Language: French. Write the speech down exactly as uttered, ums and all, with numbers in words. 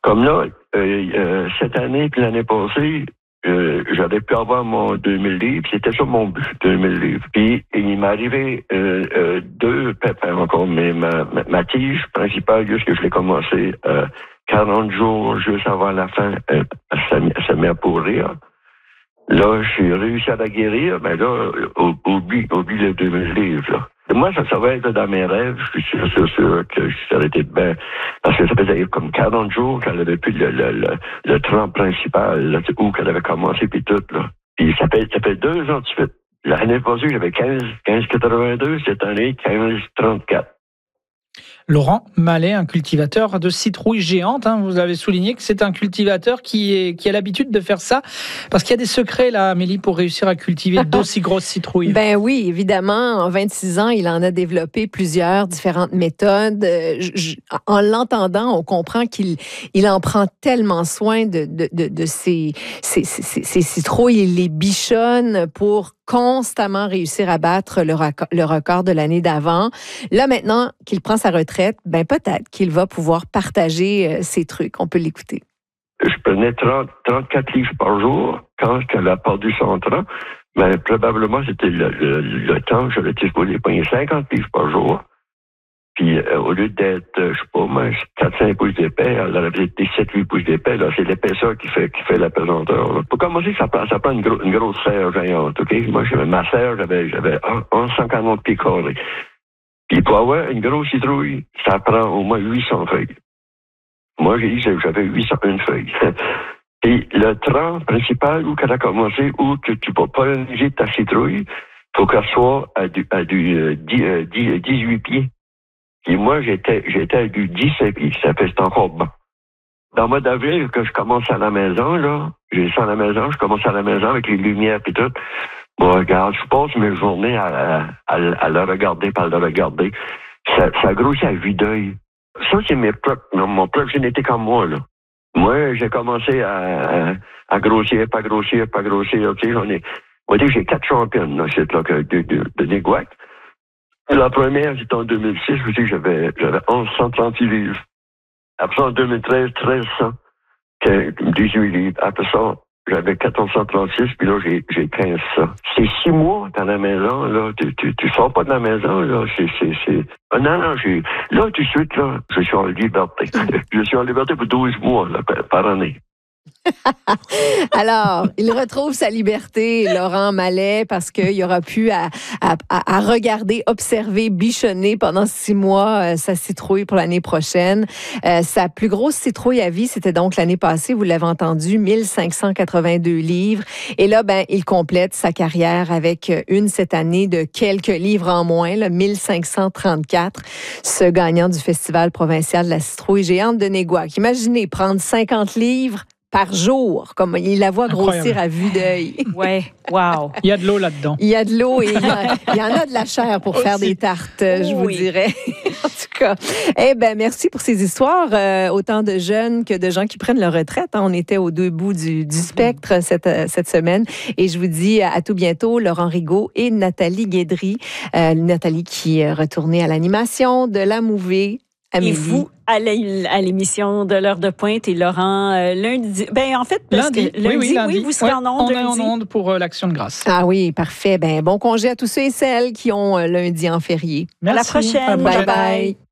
Comme là, euh, euh, cette année puis l'année passée, euh, j'aurais pu avoir mon deux mille livres. C'était ça mon but, deux mille livres. Puis il m'est arrivé euh, euh, deux pépins encore, mais ma, ma, ma tige principale, juste que je l'ai commencé euh, quarante jours juste avant la fin, euh, ça, ça m'est à pourrir. Là, j'ai réussi à la guérir, mais là, oublie, oublie les deux mille livres, là. Moi, ça, ça va être dans mes rêves. Je suis sûr, sûr, sûr que ça aurait été bien. Parce que ça faisait comme quarante jours qu'elle avait plus le, le, le, le tram principal, là, où qu'elle avait commencé, puis tout, là. Puis ça fait, ça fait deux ans de suite. L'année passée, j'avais quinze, quinze quatre-vingt-deux. Cette année, quinze trente-quatre. Laurent Mallet, un cultivateur de citrouilles géantes. Hein, vous avez souligné que c'est un cultivateur qui, est, qui a l'habitude de faire ça. Parce qu'il y a des secrets, là, Amélie, pour réussir à cultiver d'aussi grosses citrouilles. Ben oui, évidemment. En vingt-six ans, il en a développé plusieurs différentes méthodes. Je, je, en l'entendant, on comprend qu'il il en prend tellement soin de, de, de, de ses, ses, ses, ses citrouilles. Il les bichonne pour constamment réussir à battre le record, le record de l'année d'avant. Là, maintenant qu'il prend sa retraite, ben peut-être qu'il va pouvoir partager euh, ses trucs. On peut l'écouter. Je prenais trente, trente-quatre livres par jour quand elle a perdu son tram. Mais probablement, c'était le, le, le temps que j'aurais été supposé prendre cinquante livres par jour. Puis, euh, au lieu d'être, euh, je sais pas, moi, quatre cinq pouces d'épais, elle aurait été sept huit pouces d'épais. Là, c'est l'épaisseur qui fait, qui fait la pesanteur. Là. Pour commencer, ça prend, ça prend une, gros, une grosse serre géante, OK? Moi, j'avais ma serre, j'avais, j'avais onze cent quarante pieds carrés. Puis, pour avoir une grosse citrouille, ça prend au moins huit cents feuilles. Moi, j'ai dit que j'avais huit cent une feuille. Et le tram principal, où qu'elle a commencé, où que tu peux polliniser ta citrouille, faut qu'elle soit à du, à du euh, dix, euh, dix, dix-huit pieds. Et moi, j'étais, j'étais à du dix-sept pieds. Ça fait, c'est encore bon. Dans le mois d'avril, que je commence à la maison, là, j'ai ça à la maison, je commence à la maison avec les lumières et tout. Bon, regarde, je passe mes journées à, à, à le regarder, par le regarder. Ça, ça grossit à vue d'œil. Ça, c'est mes propres, mon propre génétique en moi, là. Moi, j'ai commencé à, à, à grossir, pas grossir, pas grossir, ok, j'en ai, on va dire que j'ai quatre championnes, là, c'est là, de, de, de, de Néguac. La première, c'était en deux mille six, je vous dis, j'avais, j'avais onze cent trente-six livres. Après ça, en deux mille treize, treize cents, dix-huit livres. Après ça, j'avais quatorze cent trente-six, puis là, j'ai, j'ai quinze cents. C'est six mois dans la maison, là. Tu, tu, tu sors pas de la maison, là. C'est, c'est, c'est... Ah, non, non, j'ai, là, tout de suite, là, je suis en liberté. Je suis en liberté pour douze mois, là, par année. Alors, il retrouve sa liberté, Laurent Mallet, parce qu'il aura pu à, à, à regarder, observer, bichonner pendant six mois euh, sa citrouille pour l'année prochaine. Euh, sa plus grosse citrouille à vie, c'était donc l'année passée, vous l'avez entendu, mille cinq cent quatre-vingt-deux livres. Et là, ben, il complète sa carrière avec une cette année de quelques livres en moins, là, mille cinq cent trente-quatre, ce gagnant du Festival provincial de la citrouille géante de Néguac. Imaginez prendre cinquante livres par jour, comme il la voit grossir Incroyable. À vue d'œil. Ouais, wow. Il y a de l'eau là-dedans. Il y a de l'eau et il y, a, il y en a de la chair pour Aussi. Faire des tartes, je oui. vous dirais. En tout cas, eh ben merci pour ces histoires, euh, autant de jeunes que de gens qui prennent leur retraite. Hein. On était aux deux bouts du, du spectre cette, cette semaine. Et je vous dis à tout bientôt, Laurent Rigaud et Nathalie Guédry. Euh, Nathalie qui est retournée à l'animation de la Mouvée. Amélie. Et vous, à l'émission de l'heure de pointe et Laurent, euh, lundi. Ben en fait, parce lundi, que lundi, oui, oui, lundi. oui, vous serez ouais, en ondes. On est lundi. en ondes pour euh, l'Action de grâce. Ah oui, parfait. Ben bon congé à tous ceux et celles qui ont euh, lundi en férié. Merci. À la prochaine. À la prochaine. Bye bye.